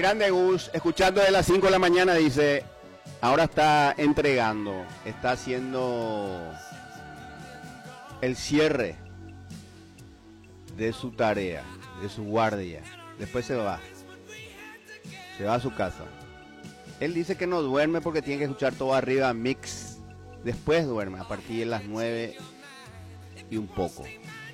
grande Gus, escuchando de las 5 de la mañana, dice, ahora está entregando, está haciendo el cierre de su tarea, de su guardia. Después se va a su casa. Él dice que no duerme porque tiene que escuchar todo arriba mix. Después duerme a partir de las 9 y un poco.